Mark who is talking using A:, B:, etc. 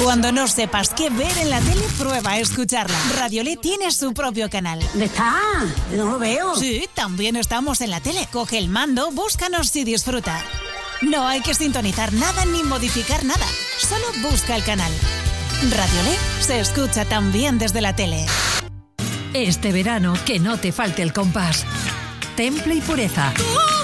A: Cuando no sepas qué ver en la tele, prueba a escucharla. Radiolé tiene su propio canal.
B: ¿Dónde está? No lo veo.
A: Sí, también estamos en la tele. Coge el mando, búscanos y disfruta. No hay que sintonizar nada ni modificar nada. Solo busca el canal. Radiolé se escucha también desde la tele.
C: Este verano, que no te falte el compás. Temple y Pureza.